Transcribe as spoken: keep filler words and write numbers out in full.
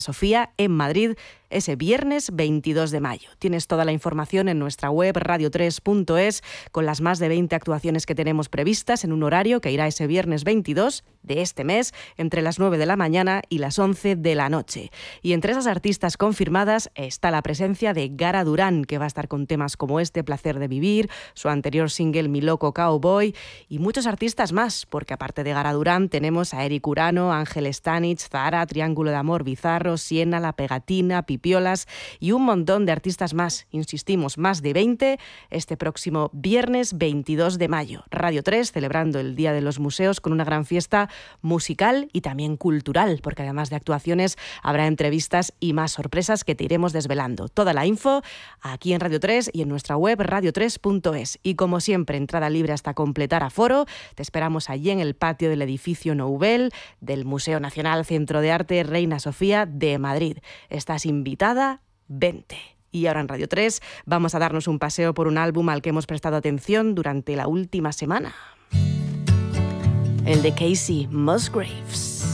Sofía en Madrid ese viernes veintidós de mayo. Tienes toda la información en nuestra web radio tres punto es con las más de veinte actuaciones que tenemos previstas en un horario que irá ese viernes veintidós de este mes entre las nueve de la mañana y las once de la noche. Y entre esas artistas confirmadas está la presencia de Gara Durán, que va a estar con temas como este, Placer de Vivir, su anterior single Mi Loco Cowboy y muchos artistas más, porque aparte de Gara Durán tenemos a Eric Urano, Ángel Stanich, Zara, Triángulo de Amor Bizarro, Siena, La Pegatina, Pipiolas y un montón de artistas más. Insistimos, más de veinte este próximo viernes veintidós de mayo. Radio tres celebrando el Día de los Museos con una gran fiesta musical y también cultural, porque además de actuaciones habrá entrevistas y más sorpresas que te iremos desvelando. Toda la info aquí en Radio tres y en nuestra web radio tres punto es. Y como siempre, entrada libre hasta completar aforo. Te esperamos allí en el patio del edificio Nouvel del Museo Nacional Centro de Arte Reina Sofía de Madrid. Estás invitada, vente. Y ahora en Radio tres vamos a darnos un paseo por un álbum al que hemos prestado atención durante la última semana. El de Casey Musgraves.